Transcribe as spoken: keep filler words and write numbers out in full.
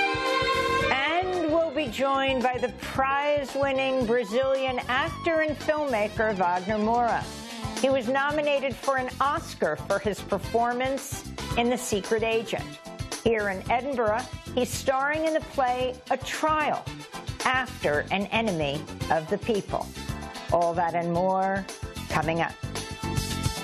And we'll be joined by the prize-winning Brazilian actor and filmmaker Wagner Moura. He was nominated for an Oscar for his performance in The Secret Agent. Here in Edinburgh, he's starring in the play A Trial, after an enemy of the people. All that and more coming up.